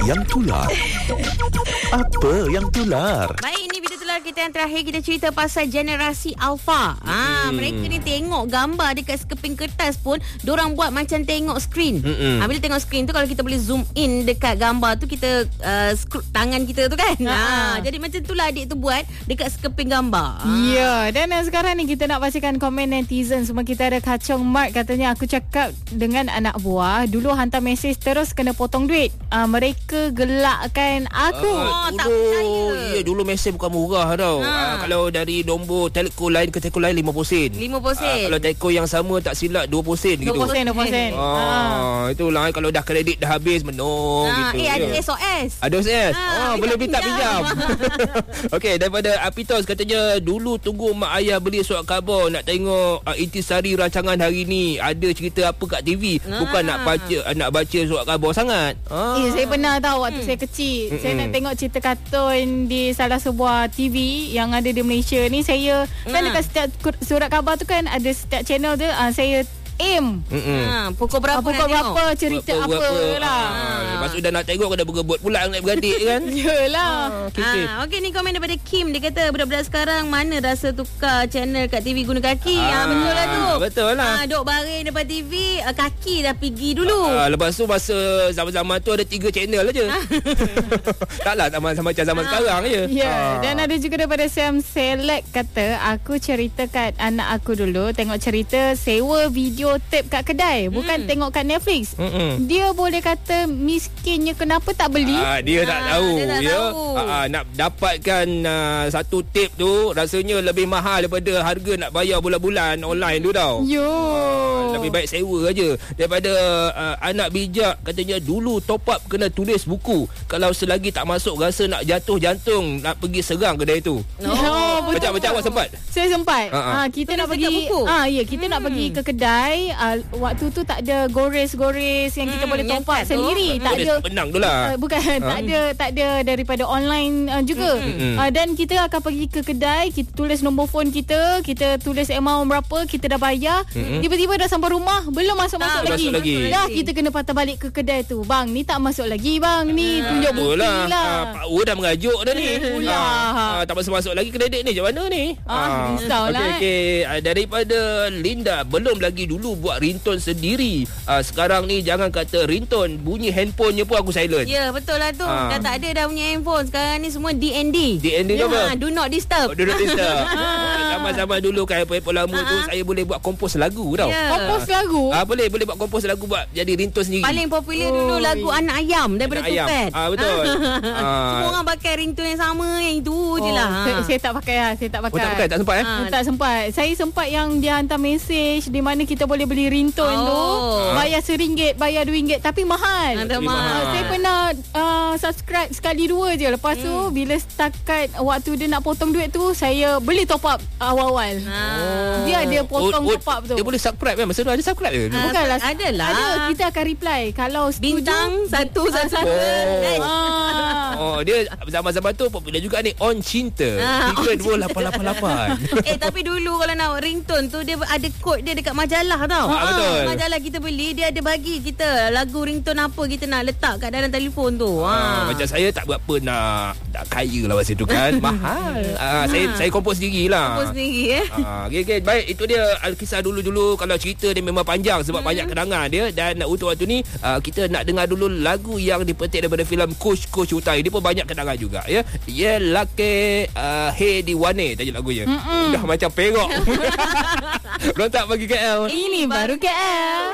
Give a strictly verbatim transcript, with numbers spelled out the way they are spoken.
yang tular? Apa yang tular? Baik, ini video tular kita yang terakhir. Kita cerita pasal generasi Alpha. Ah, hmm. Mereka ni tengok gambar dekat sekeping kertas pun dorang buat macam tengok skrin. Hmm. Ah, bila tengok skrin tu, kalau kita boleh zoom in dekat gambar tu, kita uh, screw tangan kita tu kan. Ah, jadi macam itulah adik tu buat dekat sekeping gambar. Ah. Ya, dan uh, sekarang ni kita nak bacakan komen netizen semua. Kita ada Kacong Mark, katanya, aku cakap dengan anak buah dulu hantar mesej terus kena potong duit. Uh, mereka gelakkan aku. Oh, dulu, tak percaya. Ya, dulu mesej bukan murah tau. Ha. Uh, kalau dari nombor telco lain ke telco lain lima puluh sen. lima puluh sen. Uh, kalau telco yang sama tak silap dua puluh sen gitu. dua puluh sen, dua puluh sen. Ah, uh, itulah kalau dah kredit dah habis menong Ah, gitu. eh, ada ya. S O S. Ada S O S. Ah, Oh, boleh minta pinjam. Okey, daripada Apitos, katanya dulu tunggu mak ayah beli surat khabar nak tengok uh, intisari rancangan hari ni. Ada cerita apa kat T V. Ah. Bukan nak baca nak baca surat khabar sangat. Ah. Eh, saya pernah tahu waktu Hmm. saya kecil. Mm-mm. Saya nak tengok cerita kartun di salah sebuah T V yang ada di Malaysia ni. Saya kan Ah. dekat setiap kur- surat khabar tu kan ada setiap channel tu. Uh, saya aim. Mm-mm. Ha, pukul berapa Pukul nak tengok? berapa, cerita apa, Berapa, berapa. lah. Ah, lepas tu dah nak tengok kena berebut pula dengan beradik kan. Yelah. Ah, okay, okay. Ah, Okey, ni komen daripada Kim. Dia kata budak-budak sekarang mana rasa tukar channel kat T V guna kaki. Ah, Ah, betul lah tu. betul lah. Ah, duk baring depan T V, ah, kaki dah pergi dulu. Ah, lepas tu masa zaman-zaman tu ada tiga channel aja. Taklah sama sama macam zaman Ah. sekarang je. Ya, Ah. dan ada juga daripada Sam Select, kata, aku ceritakan anak aku dulu tengok cerita sewa video tape kat kedai, bukan Hmm. tengok kat Netflix. Mm-mm. Dia boleh kata miskinnya kenapa tak beli. Ah, dia tak Ah, tahu dia tak ya. tahu. Ah, ah, nak dapatkan uh, satu tape tu rasanya lebih mahal daripada harga nak bayar bulan-bulan online tu tau. Yo. Ah, lebih baik sewa aja. Daripada uh, anak bijak, katanya dulu top up kena tulis buku. Kalau selagi tak masuk rasa nak jatuh jantung, nak pergi serang kedai tu. Oh, betul. Macam-macam awak sempat? Saya sempat. Ha, ha. Ah, kita Tulis nak dekat pergi buku? ah ya, kita hmm. nak pergi ke kedai. Ah, waktu tu tak ada gores-gores yang kita Hmm, boleh top yang up kad tu. sendiri. Tak Tulis ada. penang tu lah. Uh, bukan ha? tak ada tak ada daripada online uh, juga. Mm-mm. Uh, dan kita akan pergi ke kedai, kita tulis nombor phone kita, kita tulis amount berapa, kita dah bayar. Mm-mm. Tiba-tiba dah sampai rumah, belum masuk-masuk Tak lagi. masuk lagi. Dah kita kena patah balik ke kedai tu. Bang, ni tak masuk lagi bang, ni tunjuk bukti Itulah. lah. Ah, Pak Wu dah merajuk dah ni. Pula. Ah, ah, tak masuk-masuk lagi kredit ni. Macam mana ni? Ah, risaulah, Okey, okey. Ah, daripada Linda, belum lagi dulu buat ringtone sendiri. Ah, sekarang ni jangan kata ringtone, bunyi handphonenya pun aku silent. Ya, betul lah tu. Ah. Dah tak ada dah punya handphone. Sekarang ni semua D N D. D N D tu apa? Ha, do not disturb. Oh, duduk disturb. Zaman-zaman dulu kan handphone lama tu saya boleh buat kompos lagu tau. Ya. Kompos lagu. Ah, boleh boleh buat kompos lagu, buat jadi ringtone sendiri. Paling popular dulu Oi. lagu Anak Ayam daripada Anak Ayam. Tupet. Ah, betul. Ah. Semua orang pakai ringtone yang sama, yang itu je lah. Oh, saya, saya tak pakai lah, saya tak pakai. Oh, tak pakai, tak sempat eh? Ah. Tak sempat. Saya sempat yang dia hantar mesej di mana kita boleh beli ringtone Oh. tu. Bayar seringgit, bayar dua ringgit, tapi mahal. Ada Lebih mahal. mahal. Uh, saya pernah uh, subscribe sekali dua je. Lepas tu Hmm. bila setakat waktu dia nak potong duit tu, saya beli top up awal-awal. Ah. Dia ada potong Oh, oh, top up tu. Dia boleh subscribe kan? Masa tu ada subscribe ke? Ah. Bukanlah. Adalah. Ada, kita akan reply. Kalau setuju, Bintang satu Ah, satu. Oh. Ah. Oh, dia zaman-zaman tu popular juga ni On Cinta. Ah, tiga dua lapan lapan lapan. Eh, tapi dulu kalau nak ringtone tu, dia ada kod dia dekat majalah tau. Ah, betul. Majalah kita beli, dia ada bagi kita lagu ringtone apa kita nak letak kat dalam telefon tu. Ah, Ha. macam saya tak berapa nak tak kaya lah masa tu kan. Mahal. Ah, saya saya kompos sendiri lah. Kompos sendiri eh. Ah, okay, okay. Baik, itu dia Alkisah dulu-dulu. Kalau cerita dia memang panjang sebab hmm. banyak kenangan dia. Dan untuk waktu ni uh, kita nak dengar dulu lagu yang dipetik daripada filem Coach Coach Utai. Dia pun banyak kenangan juga ya. Ya lake uh, Hey Diwane tajuk lagunya. Mm-mm. Dah macam perok. Berontak bagi K L. Ini baru K L.